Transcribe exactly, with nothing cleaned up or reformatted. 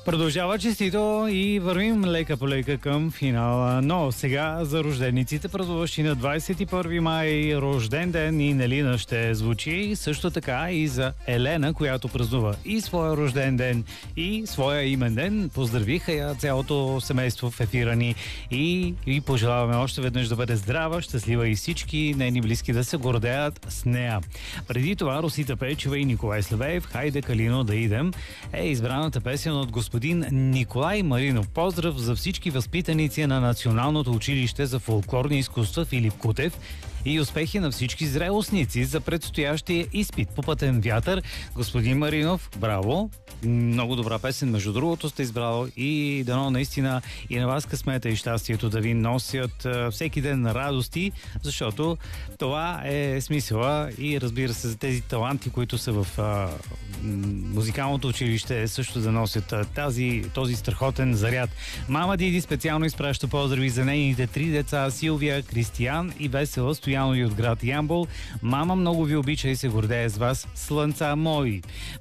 Продължава честито и вървим лека по лека към финала. Но сега за рождениците, празнуващи на двадесет и първи май, рожден ден и Нелина ще звучи. Също така и за Елена, която празнува и своя рожден ден, и своя имен ден. Поздравиха я цялото семейство в ефира ни и, и пожелаваме още веднъж да бъде здрава, щастлива и всички нейни близки да се гордеят с нея. Преди това Росита Пейчева и Николай Славеев, "Хайде, Калино, да идем" е избраната песен от господин Николай Маринов. Поздрав за всички възпитаници на Националното училище за фолклорни изкуства Филип Кутев и успехи на всички зрелостници за предстоящия изпит по пътен вятър. Господин Маринов, браво! Много добра песен, между другото сте избрал и дано наистина и на вас късмета и щастието да ви носят всеки ден радости, защото това е смисъла и разбира се за тези таланти, които са в а, музикалното училище, също да носят а, тази, този страхотен заряд. Мама Диди специално изпраща поздрави за нейните три деца Силвия, Кристиян и Весела Стоянови от град Ямбол. Мама много ви обича и се гордее с вас, слънца мои.